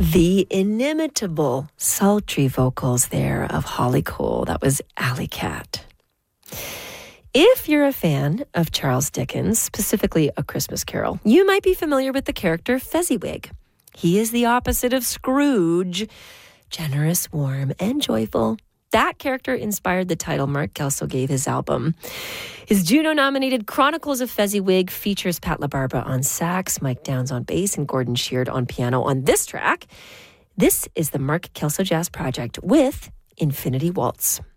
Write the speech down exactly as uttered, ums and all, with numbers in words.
The inimitable, sultry vocals there of Holly Cole. That was Alley Cat. If you're a fan of Charles Dickens, specifically A Christmas Carol, you might be familiar with the character Fezziwig. He is the opposite of Scrooge, generous, warm, and joyful. That character inspired the title Mark Kelso gave his album. His Juno-nominated Chronicles of Fezziwig features Pat LaBarbera on sax, Mike Downs on bass, and Gordon Sheard on piano on this track. This is the Mark Kelso Jazz Project with Infinity Waltz.